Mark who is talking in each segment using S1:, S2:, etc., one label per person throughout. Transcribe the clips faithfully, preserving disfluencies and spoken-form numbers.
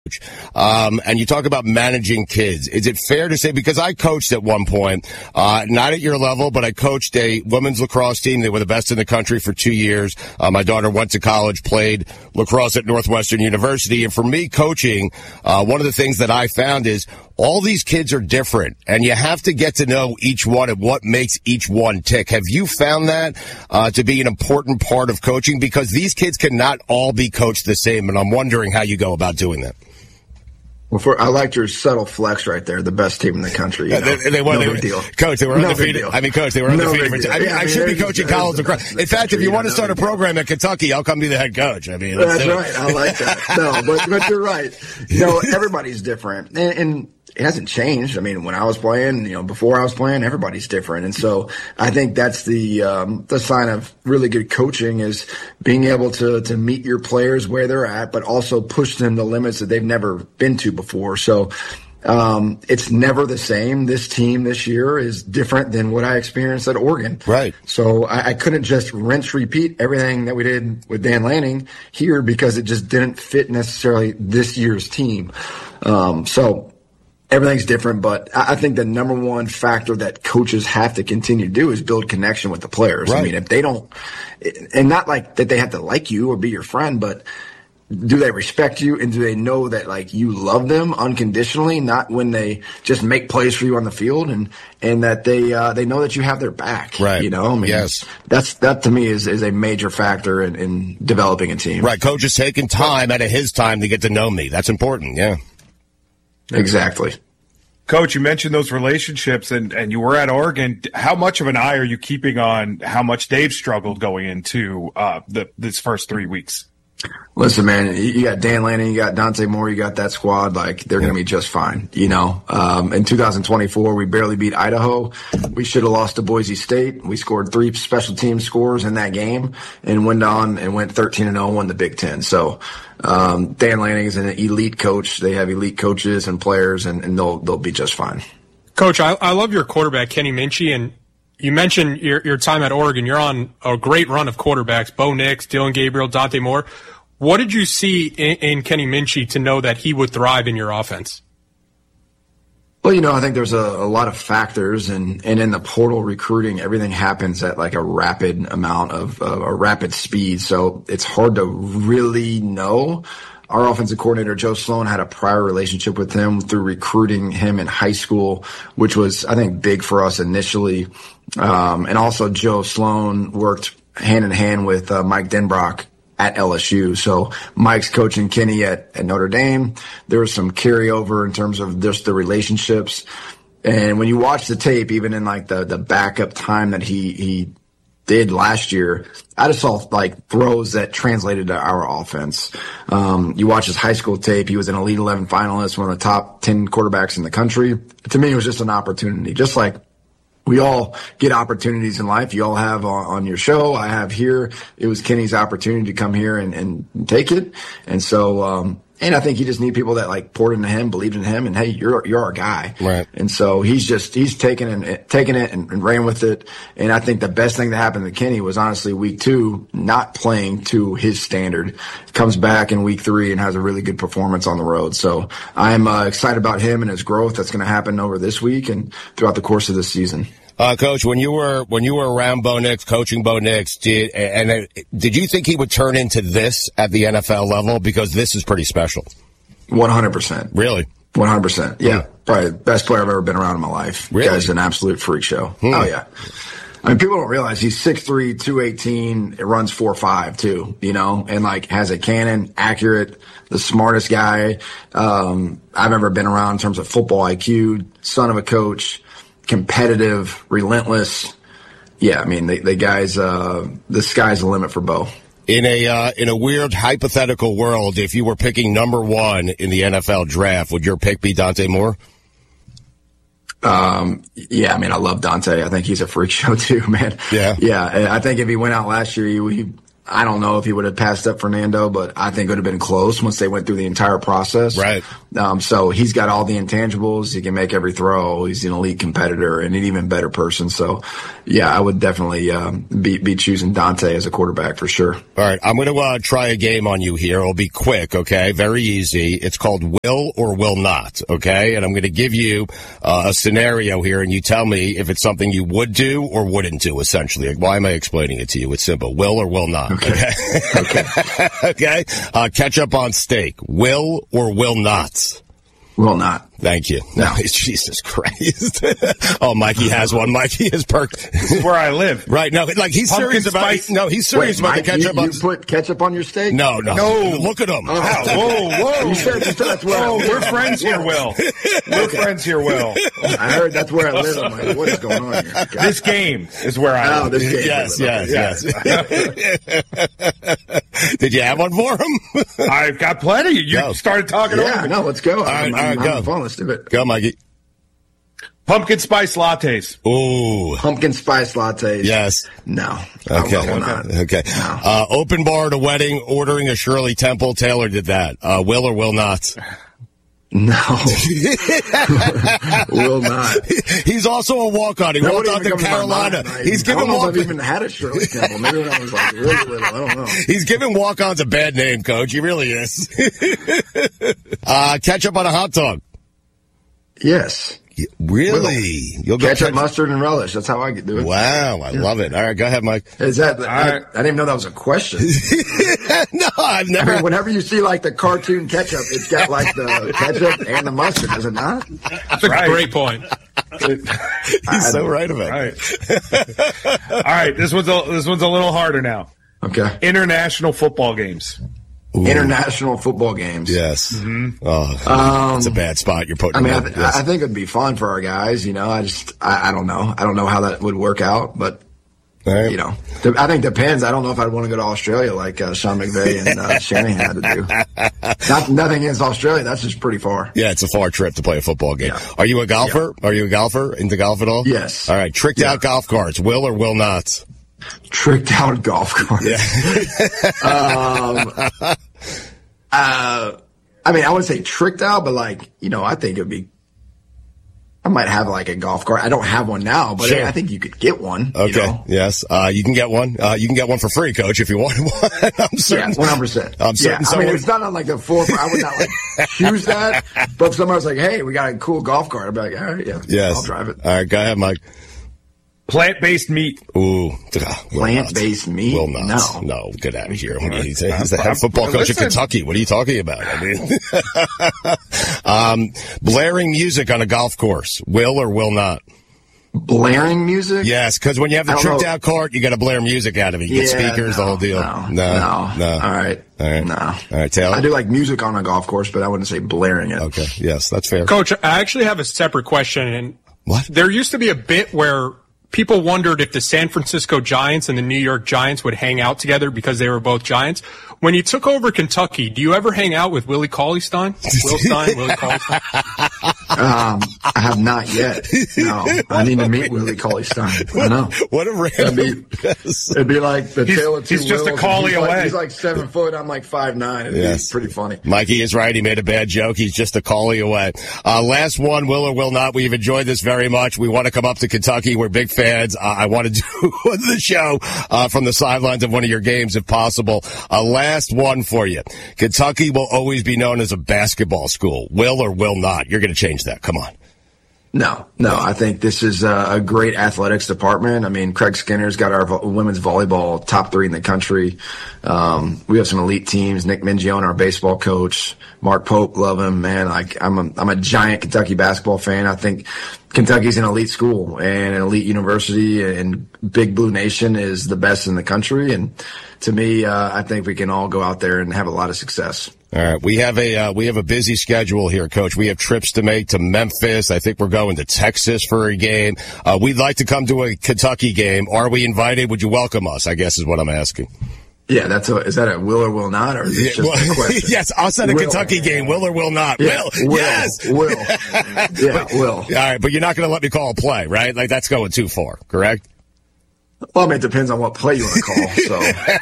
S1: Um, and you talk about managing kids. Is it fair to say, because I coached at one point, uh, not at your level, but I coached a women's lacrosse team. They were the best in the country for two years. Uh, my daughter went to college, played lacrosse at Northwestern University. And for me, coaching, uh, one of the things that I found is all these kids are different, and you have to get to know each one and what makes each one tick. Have you found that uh, to be an important part of coaching? Because these kids cannot all be coached the same, and I'm wondering how you go about doing that.
S2: Well, for, I liked your subtle flex right there. The best team in the country. You know?
S1: yeah, they, they won.
S2: No
S1: they,
S2: big deal.
S1: Coach, they were
S2: no
S1: undefeated. I mean, Coach, they were
S2: no
S1: undefeated. For, I mean,
S2: yeah,
S1: I,
S2: I mean,
S1: should be coaching college lacrosse. In fact, if you want to start a program at Kentucky, I'll come be the head coach. I mean,
S2: that's right. I like that. No, but, but you're right. No, everybody's different. And, and it hasn't changed. I mean, when I was playing, you know, before I was playing, everybody's different. And so I think that's the, um, the sign of really good coaching is being able to, to meet your players where they're at, but also push them to limits that they've never been to before. So, um, it's never the same. This team this year is different than what I experienced at Oregon.
S1: Right.
S2: So I, I couldn't just rinse repeat everything that we did with Dan Lanning here because it just didn't fit necessarily this year's team. Um, so, everything's different, but I think the number one factor that coaches have to continue to do is build connection with the players.
S1: Right.
S2: I mean, if they don't, and not like that they have to like you or be your friend, but do they respect you and do they know that like you love them unconditionally, not when they just make plays for you on the field, and and that they uh, they know that you have their back.
S1: Right.
S2: You know, I mean,
S1: yes.
S2: That's that to me is is a major factor in, in developing a team.
S1: Right. Coach is taking time out of his time to get to know me. That's important. Yeah.
S2: Exactly.
S3: Coach, you mentioned those relationships, and, and you were at Oregon. How much of an eye are you keeping on how much they've struggled going into uh, the this first three weeks?
S2: Listen, man, you got Dan Lanning, you got Dante Moore, you got that squad. Like, they're going to be just fine, you know. Um, in two thousand twenty-four, we barely beat Idaho. We should have lost to Boise State. We scored three special team scores in that game and went on and went thirteen and oh and won the Big Ten. So um, Dan Lanning is an elite coach. They have elite coaches and players, and, and they'll they'll be just fine.
S4: Coach, I, I love your quarterback, Kenny Minchey, and you mentioned your, your time at Oregon. You're on a great run of quarterbacks, Bo Nix, Dillon Gabriel, Dante Moore. What did you see in, in Kenny Minchey to know that he would thrive in your offense?
S2: Well, you know, I think there's a, a lot of factors, and, and in the portal recruiting, everything happens at like a rapid amount of uh, a rapid speed. So it's hard to really know. Our offensive coordinator, Joe Sloan, had a prior relationship with him through recruiting him in high school, which was, I think, big for us initially. Um, and also Joe Sloan worked hand in hand with uh, Mike Denbrock at L S U. So Mike's coaching Kenny at, at Notre Dame. There was some carryover in terms of just the relationships. And when you watch the tape, even in like the, the backup time that he, he did last year, I just saw like throws that translated to our offense. Um, you watch his high school tape. He was an Elite eleven finalist, one of the top ten quarterbacks in the country. To me, it was just an opportunity, just like we all get opportunities in life. You all have on, on your show. I have here. It was Kenny's opportunity to come here and, and take it. And so, um, and I think he just need people that like poured into him, believed in him, and hey, you're you're our guy.
S1: Right. And
S2: so he's just he's taken and taken it and, and ran with it. And I think the best thing that happened to Kenny was honestly week two not playing to his standard. Comes back in week three and has a really good performance on the road. So I'm uh, excited about him and his growth that's going to happen over this week and throughout the course of the season.
S1: Uh, Coach, when you were when you were around Bo Nix, coaching Bo Nix, did and uh, did you think he would turn into this at the N F L level? Because this is pretty special.
S2: One hundred percent.
S1: Really?
S2: One hundred percent. Yeah, probably the best player I've ever been around in my life.
S1: Really?
S2: Guy's an absolute freak show. Hmm. Oh yeah. I mean, people don't realize he's six three, two eighteen. It runs four five too. You know, and like has a cannon, accurate, the smartest guy um, I've ever been around in terms of football I Q. Son of a coach. Competitive, relentless. Yeah, I mean, the, the guy's, uh, the sky's the limit for Bo.
S1: In a, uh, in a weird hypothetical world, if you were picking number one in the N F L draft, would your pick be Dante Moore?
S2: Um, yeah, I mean, I love Dante. I think he's a freak show too, man.
S1: Yeah.
S2: Yeah. I think if he went out last year, he, he I don't know if he would have passed up Fernando, but I think it would have been close once they went through the entire process.
S1: Right.
S2: Um, so he's got all the intangibles. He can make every throw. He's an elite competitor and an even better person. So, yeah, I would definitely um, be, be choosing Dante as a quarterback for sure.
S1: All right, I'm going to uh, try a game on you here. It'll be quick, okay? Very easy. It's called Will or Will Not, okay? And I'm going to give you uh, a scenario here, and you tell me if it's something you would do or wouldn't do, essentially. Like, why am I explaining it to you? It's simple. Will or will not, okay? Okay. Okay. Okay? Uh, ketchup on steak. Will or will not?
S2: Will not.
S1: Thank you. No, Jesus Christ. Oh, Mikey has one. Mikey is perked.
S3: This is where I live.
S1: Right. No, like he's
S3: Pumpkin
S1: serious about
S3: spice.
S1: No, he's serious
S2: Wait,
S1: about
S2: Mike,
S1: the ketchup
S2: you,
S1: on
S2: you put ketchup on your steak?
S1: No, no.
S3: No.
S1: Look at him.
S2: Oh,
S3: Whoa, whoa.
S2: You said that's where
S3: Oh,
S2: I live.
S3: we're friends here, Will. We're friends here, Will.
S2: I heard that's where I live. I'm like, what is going on here? Okay.
S3: This game is where I
S2: Oh,
S3: live.
S2: this game.
S1: Yes, yes, yes. Did you have one for him?
S3: I've got plenty. You
S1: Go.
S3: started talking
S2: Yeah,
S3: over me.
S2: no, let's go.
S1: All right,
S2: I'm,
S1: all right,
S2: I'm,
S1: go.
S2: I'm fun. Let's do it.
S1: Go, Mikey.
S3: Pumpkin spice lattes.
S1: Ooh.
S2: Pumpkin spice lattes.
S1: Yes.
S2: No.
S1: Okay.
S2: I will not.
S1: Okay.
S2: No.
S1: Uh, open bar at a wedding, ordering a Shirley Temple. Taylor did that. Uh, will or will not?
S2: No. Will not.
S1: He's also a walk-on. He
S2: That
S1: walked
S2: wouldn't
S1: out to
S2: even come to my
S1: Carolina.
S2: mind.
S1: He's
S2: I
S1: giving
S2: don't know if
S1: walk-
S2: I've even had a Shirley Temple. Maybe when I was like really little. I don't know.
S1: He's giving walk-ons a bad name, Coach. He really is. uh, ketchup on a hot dog.
S2: Yes.
S1: Really? You'll go
S2: Ketchup,
S1: ketchup-
S2: mustard, and relish. That's how I do it.
S1: Wow, I love it. All right, go ahead, Mike.
S2: Is that? I,
S3: right.
S2: I didn't even know that was a question.
S1: No, I've
S2: I
S1: never.
S2: mean, whenever you see like the cartoon ketchup, it's got like the ketchup and the mustard, does it not?
S4: That's a
S3: Right.
S4: great point.
S1: He's so right about it.
S3: All right. All right. This one's a, this one's a little harder now.
S2: Okay.
S3: International football games.
S1: Ooh,
S2: International football games.
S1: yes.
S3: Mm-hmm.
S1: Oh,
S2: Um,
S1: it's a bad spot you're putting.
S2: I mean, I,
S1: him in.
S2: th-
S1: Yes.
S2: I think it'd be fun for our guys. You know, I just, I, I don't know. I don't know how that would work out, but
S1: All right.
S2: you know, th- I think it depends. I don't know if I'd want to go to Australia like uh, Sean McVay and uh, Shanahan had to do. Not nothing against Australia. That's just pretty far.
S1: Yeah, it's a far trip to play a football game.
S2: Yeah.
S1: Are you a golfer? Are you a golfer? Into golf at all?
S2: Yes.
S1: All right. Tricked
S2: Yeah.
S1: out golf carts. Will or will not?
S2: Tricked out golf cart.
S1: Yeah.
S2: um, uh, I mean, I wouldn't say tricked out, but like, you know, I think it'd be, I might have like a golf cart. I don't have one now, but
S1: Sure.
S2: I think you could get one.
S1: Okay.
S2: You know?
S1: Yes. Uh, you can get one. Uh, you can get one for free, Coach, if you want one. I'm
S2: Yeah,
S1: certain.
S2: one hundred percent.
S1: I'm
S2: Yeah,
S1: certain
S2: I mean,
S1: someone-
S2: it's not on like the forefront. I would not like choose that. But if somebody was like, "Hey, we got a cool golf cart," I'd be like, "All right, yeah,
S1: Yes.
S2: I'll drive it."
S1: All right. Go ahead, Mike.
S3: Plant-based meat.
S1: Ooh.
S2: Plant-based meat?
S1: Will not.
S2: No.
S1: No. Get out of here. What
S3: right.
S1: He's, he's the
S3: I'm-
S1: head football
S3: I'm-
S1: coach of
S3: listen.
S1: Kentucky. What are you talking about? I mean, um, blaring music on a golf course. Will or will not?
S2: Blaring music?
S1: Yes, because when you have the
S2: I don't
S1: tricked
S2: know.
S1: out cart, you got to blare music out of it. You get
S2: Yeah,
S1: speakers,
S2: no,
S1: the whole deal.
S2: No,
S1: no,
S2: no,
S1: no.
S2: All right,
S1: All right.
S2: no.
S1: All right, Taylor.
S2: I do like music on a golf course, but I wouldn't say blaring it.
S1: Okay. Yes, that's fair.
S4: Coach, I actually have a separate question. And
S1: What?
S4: there used to be a bit where people wondered if the San Francisco Giants and the New York Giants would hang out together because they were both Giants. When you took over Kentucky, do you ever hang out with Willie Cauley-Stein? Will Stein, Willie Cauley-Stein?
S2: Um, I have not yet. No, I need to meet Willie Cauley-Stein. I know.
S1: What a random.
S2: That'd be,
S1: yes.
S2: it'd be like the
S3: He's-
S2: tale of two
S3: he's just a
S2: Wills, and
S3: Cauley
S2: he's like-
S3: away.
S2: He's like seven foot. I'm like five nine. It'd
S1: Yes.
S2: be pretty funny.
S1: Mikey is right. He made a bad joke. He's just a callie away. Uh, last one, will or will not. We've enjoyed this very much. We want to come up to Kentucky. We're big fans. Uh, I want to do the show uh, from the sidelines of one of your games if possible. A last one for you. Kentucky will always be known as a basketball school. Will or will not? You're going to change that. Come on.
S2: No, no, I think this is a, a great athletics department. I mean, Craig Skinner's got our vo- women's volleyball top three in the country. Um, we have some elite teams. Nick Mingione, our baseball coach. Mark Pope, love him, man. Like, I'm a, I'm a giant Kentucky basketball fan. I think Kentucky's an elite school and an elite university, and Big Blue Nation is the best in the country. And to me, uh, I think we can all go out there and have a lot of success.
S1: All right, we have a uh, we have a busy schedule here, Coach. We have trips to make to Memphis. I think we're going to Texas for a game. Uh, we'd like to come to a Kentucky game. Are we invited? Would you welcome us? I guess is what I'm asking.
S2: Yeah, that's a, is that a will or will not, or is it just
S1: Yeah, well,
S2: a question?
S1: yes, I'll set a
S2: Will.
S1: Kentucky game. Will or will not?
S2: Yeah,
S1: will.
S2: will,
S1: Yes.
S2: will. Yeah, will.
S1: All right, but you're not going to let me call a play, right? Like that's going too far, correct?
S2: Well, I mean, it depends on what play you want to call. So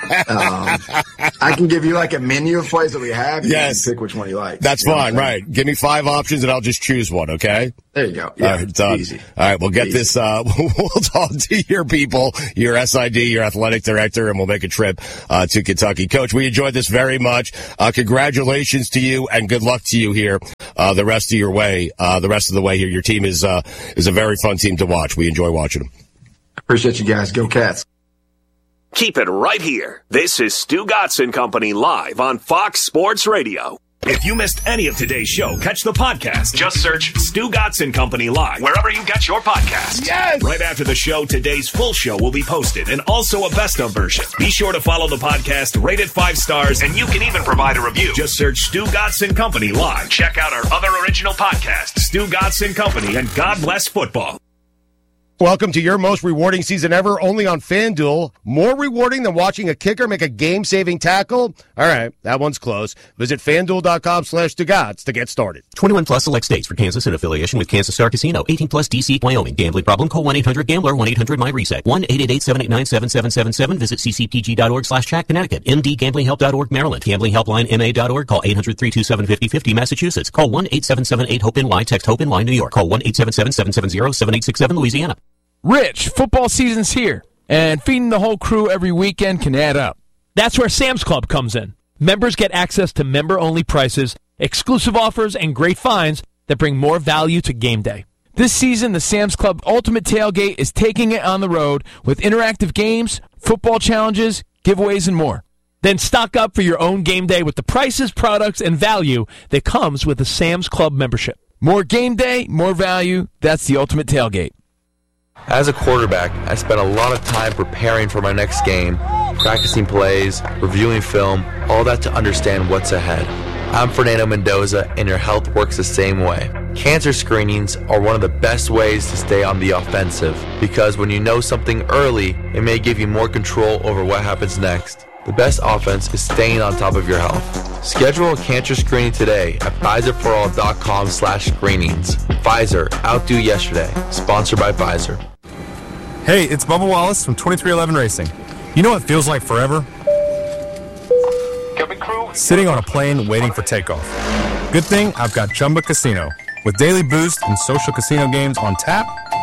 S2: um, I can give you like a menu of plays that we have. You
S1: yes.
S2: can pick which one you like.
S1: That's
S2: you
S1: fine, right. Give me five options and I'll just choose one, okay?
S2: There you go. Yeah,
S1: All right, done.
S2: Easy.
S1: All right, we'll get
S2: Easy.
S1: this. Uh, we'll talk to your people, your S I D, your athletic director, and we'll make a trip uh, to Kentucky. Coach, we enjoyed this very much. Uh, congratulations to you and good luck to you here uh, the rest of your way, uh, the rest of the way here. Your team is uh, is a very fun team to watch. We enjoy watching them.
S2: Appreciate you guys. Go Cats.
S5: Keep it right here. This is Stu Gotson Company live on Fox Sports Radio. If you missed any of today's show, catch the podcast. Just search Stu Gotson Company live wherever you get your podcasts.
S1: Yes!
S5: Right after the show, today's full show will be posted and also a best of version. Be sure to follow the podcast, rate it five stars, and you can even provide a review. Just search Stu Gotson Company live. Check out our other original podcasts, Stu Gotson Company and God Bless Football.
S1: Welcome to your most rewarding season ever, only on FanDuel. More rewarding than watching a kicker make a game-saving tackle? All right, that one's close. Visit FanDuel.com slash DeGods to get started.
S6: twenty-one plus select states for Kansas in affiliation with Kansas Star Casino. eighteen plus D C, Wyoming. Gambling problem? Call one eight hundred gambler, one eight hundred my reset. one eight eight eight, seven eight nine, seven seven seven seven. Visit ccpg.org slash chat Connecticut. M D Gambling Help dot org Maryland. Gambling Helpline M A dot org. Call eight hundred, three two seven, five oh five oh Massachusetts. Call one eight seven seven eight, HOPE-N Y. Text HOPE-N Y New York. Call one eight seven seven, seven seven zero, seven eight six seven Louisiana.
S7: Rich, football season's here, and feeding the whole crew every weekend can add up.
S8: That's where Sam's Club comes in. Members get access to member-only prices, exclusive offers, and great finds that bring more value to game day.
S7: This season, the Sam's Club Ultimate Tailgate is taking it on the road with interactive games, football challenges, giveaways, and more.
S8: Then stock up for your own game day with the prices, products, and value that comes with a Sam's Club membership.
S7: More game day, more value. That's the Ultimate Tailgate.
S9: As a quarterback, I spent a lot of time preparing for my next game, practicing plays, reviewing film, all that to understand what's ahead. I'm Fernando Mendoza, and your health works the same way. Cancer screenings are one of the best ways to stay on the offensive, because when you know something early, it may give you more control over what happens next. The best offense is staying on top of your health. Schedule a cancer screening today at Pfizer-for-all.com slash screenings. Pfizer, outdo yesterday. Sponsored by Pfizer.
S10: Hey, it's Bubba Wallace from twenty-three eleven Racing. You know what feels like forever? Sitting on a plane waiting for takeoff. Good thing I've got Chumba Casino. With daily boost and social casino games on tap,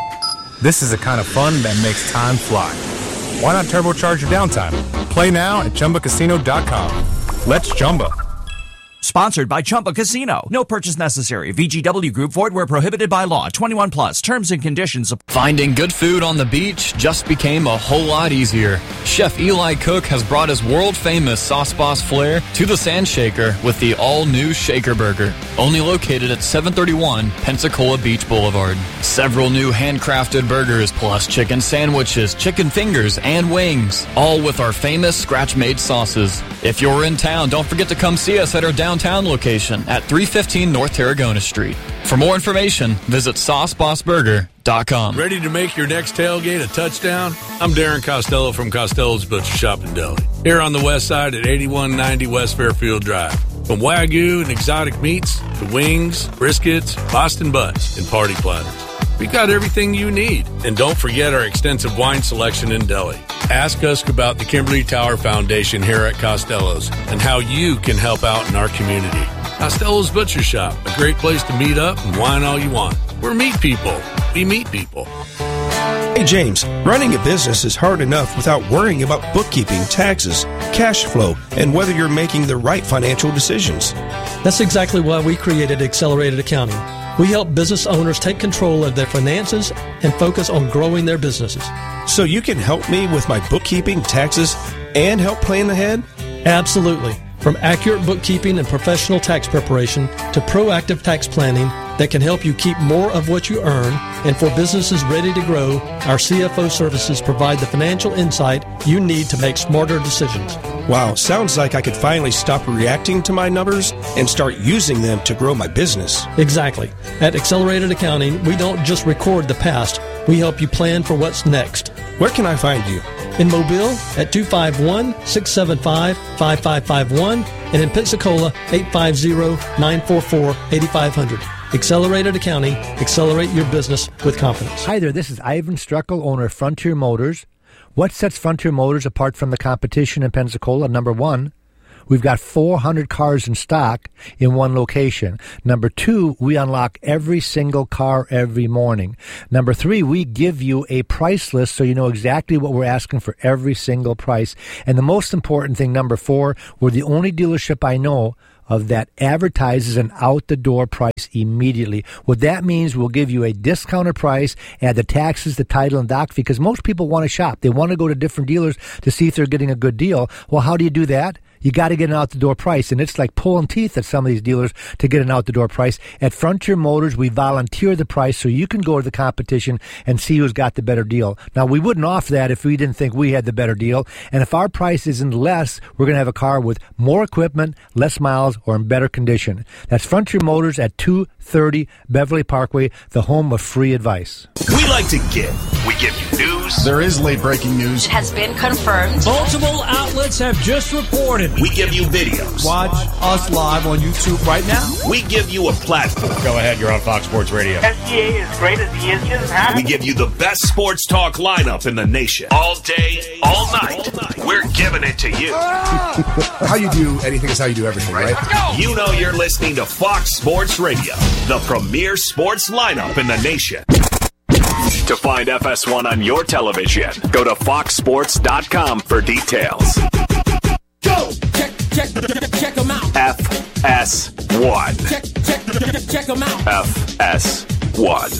S10: this is the kind of fun that makes time fly. Why not turbocharge your downtime? Play now at Chumba Casino dot com. Let's Chumba.
S11: Sponsored by Chumba Casino. No purchase necessary. V G W Group. Void where prohibited by law. twenty-one plus. Terms and conditions.
S12: Finding good food on the beach just became a whole lot easier. Chef Eli Cook has brought his world-famous Sauce Boss flair to the Sand Shaker with the all-new Shaker Burger. Only located at seven thirty-one Pensacola Beach Boulevard. Several new handcrafted burgers plus chicken sandwiches, chicken fingers, and wings. All with our famous scratch-made sauces. If you're in town, don't forget to come see us at our downtown location at three fifteen North Tarragona Street. For more information, visit sauce boss burger dot com.
S13: Ready to make your next tailgate a touchdown? I'm Darren Costello from Costello's Butcher Shop in Deli. Here on the west side at eighty-one ninety West Fairfield Drive. From Wagyu and exotic meats to wings, briskets, Boston butts, and party platters. We got everything you need. And don't forget our extensive wine selection in Deli. Ask us about the Kimberly Tower Foundation here at Costello's and how you can help out in our community. Costello's Butcher Shop, a great place to meet up and wine all you want. We're meat people. We meet people.
S14: Hey James, running a business is hard enough without worrying about bookkeeping, taxes, cash flow, and whether you're making the right financial decisions.
S15: That's exactly why we created Accelerated Accounting. We help business owners take control of their finances and focus on growing their businesses.
S14: So you can help me with my bookkeeping, taxes, and help plan ahead?
S15: Absolutely. From accurate bookkeeping and professional tax preparation to proactive tax planning that can help you keep more of what you earn, and for businesses ready to grow, our C F O services provide the financial insight you need to make smarter decisions.
S14: Wow, sounds like I could finally stop reacting to my numbers and start using them to grow my business.
S15: Exactly. At Accelerated Accounting, we don't just record the past, we help you plan for what's next.
S14: Where can I find you?
S15: In Mobile at two five one, six seven five, five five five one and in Pensacola eight five zero, nine four four, eight five zero zero. Accelerated Accounting. Accelerate your business with confidence.
S16: Hi there, this is Ivan Struckel, owner of Frontier Motors. What sets Frontier Motors apart from the competition in Pensacola? Number one, we've got four hundred cars in stock in one location. Number two, we unlock every single car every morning. Number three, we give you a price list so you know exactly what we're asking for every single price. And the most important thing, number four, we're the only dealership I know of that advertises an out-the-door price immediately. What that means, we'll give you a discounted price, add the taxes, the title, and doc, because most people want to shop. They want to go to different dealers to see if they're getting a good deal. Well, how do you do that? You got to get an out-the-door price, and it's like pulling teeth at some of these dealers to get an out-the-door price. At Frontier Motors, we volunteer the price so you can go to the competition and see who's got the better deal. Now, we wouldn't offer that if we didn't think we had the better deal, and if our price isn't less, we're going to have a car with more equipment, less miles, or in better condition. That's Frontier Motors at two thirty Beverly Parkway, the home of free advice.
S5: We like to give. We give you news.
S17: There is late breaking news.
S18: It has been confirmed.
S19: Multiple outlets have just reported.
S5: We give you videos.
S19: Watch us live on YouTube right now.
S5: We give you a platform.
S1: Go ahead, you're on Fox Sports Radio.
S20: S G A is great as he is just happy.
S5: We give you the best sports talk lineup in the nation. All day, all night. All night. We're giving it to you.
S17: How you do anything is how you do everything, right?
S5: right? You know you're listening to Fox Sports Radio, the premier sports lineup in the nation. To find F S one on your television, go to fox sports dot com for details.
S19: Go! Check, check, check, check them out.
S5: F S one.
S19: Check, check, check them out.
S5: F S one.